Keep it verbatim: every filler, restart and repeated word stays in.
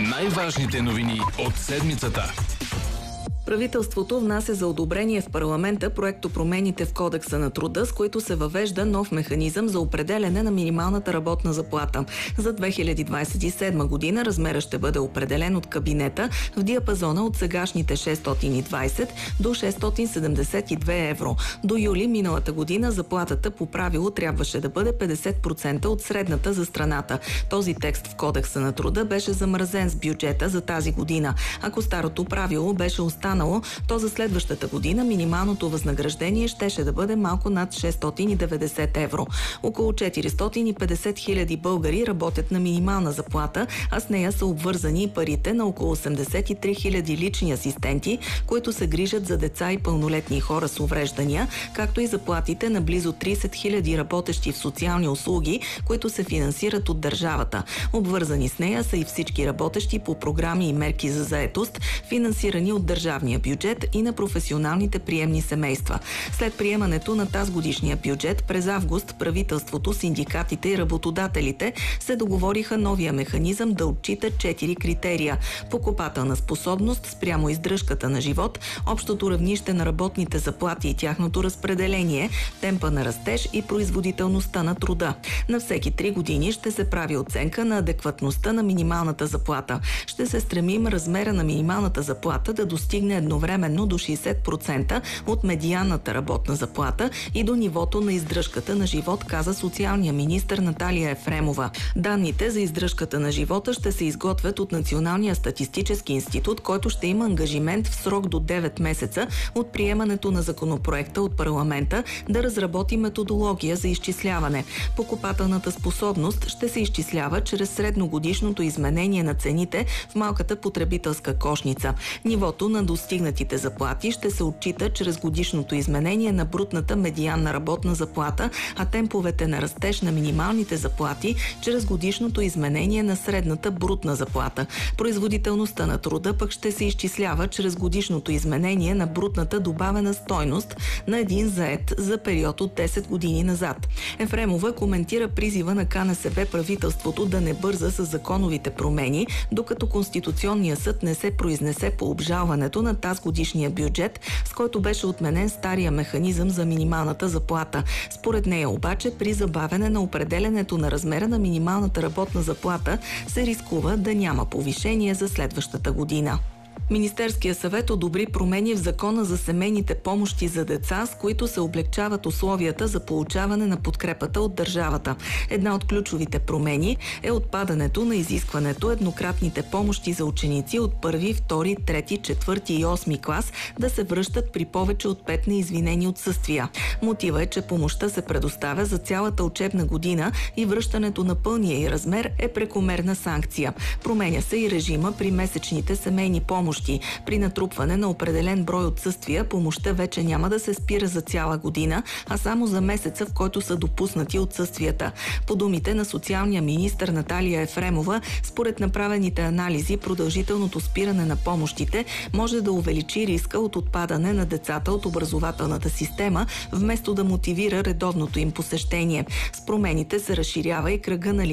Най-важните новини от седмицата. Правителството внася за одобрение в парламента проектопромените в Кодекса на труда, с които се въвежда нов механизъм за определяне на минималната работна заплата. За две хиляди двадесет и седма година размера ще бъде определен от кабинета в диапазона от сегашните шестстотин и двадесет до шестстотин седемдесет и две евро. До юли миналата година заплатата по правило трябваше да бъде петдесет процента от средната за страната. Този текст в Кодекса на труда беше замразен с бюджета за тази година. Ако старото правило беше останало, то за следващата година минималното възнаграждение щеше да бъде малко над шестстотин и деветдесет евро. Около четиристотин и петдесет хиляди българи работят на минимална заплата, а с нея са обвързани и парите на около осемдесет и три хиляди лични асистенти, които се грижат за деца и пълнолетни хора с увреждания, както и заплатите на близо тридесет хиляди работещи в социални услуги, които се финансират от държавата. Обвързани с нея са и всички работещи по програми и мерки за заетост, финансирани от държавния бюджет и на професионалните приемни семейства. След приемането на тазгодишния бюджет през август правителството, синдикатите и работодателите се договориха новия механизъм да отчита четири критерия: покупателна способност спрямо издръжката на живот, общото равнище на работните заплати и тяхното разпределение, темпа на растеж и производителността на труда. На всеки три години ще се прави оценка на адекватността на минималната заплата. Ще се стремим размера на минималната заплата да достигне едновременно до шейсет процента от медианната работна заплата и до нивото на издръжката на живот, каза социалния министър Наталия Ефремова. Данните за издръжката на живота ще се изготвят от Националния статистически институт, който ще има ангажимент в срок до девет месеца от приемането на законопроекта от парламента да разработи методология за изчисляване. Покупателната способност ще се изчислява чрез средногодишното изменение на цените в малката потребителска кошница. Нивото на достигнатите заплати ще се отчита чрез годишното изменение на брутната медианна работна заплата, а темповете на растеж на минималните заплати чрез годишното изменение на средната брутна заплата. Производителността на труда пък ще се изчислява чрез годишното изменение на брутната добавена стойност на един зает за период от десет години назад. Ефремова коментира призива на КНСБ правителството да не бърза с законовите промени, докато Конституционният съд не се произнесе по обжалването на тазгодишния бюджет, с който беше отменен стария механизъм за минималната заплата. Според нея обаче, при забавяне на определенето на размера на минималната работна заплата се рискува да няма повишение за следващата година. Министерският съвет одобри промени в Закона за семейните помощи за деца, с които се облекчават условията за получаване на подкрепата от държавата. Една от ключовите промени е отпадането на изискването еднократните помощи за ученици от първи, втори, трети, четвърти и осми клас да се връщат при повече от пет неизвинени отсъствия. Мотива е, че помощта се предоставя за цялата учебна година и връщането на пълния й размер е прекомерна санкция. Променя се и режима при месечните семейни помощи. При натрупване на определен брой отсъствия, помощта вече няма да се спира за цяла година, а само за месеца, в който са допуснати отсъствията. По думите на социалния министър Наталия Ефремова, според направените анализи, продължителното спиране на помощите може да увеличи риска от отпадане на децата от образователната система, вместо да мотивира редовното им посещение. С промените се разширява и кръга на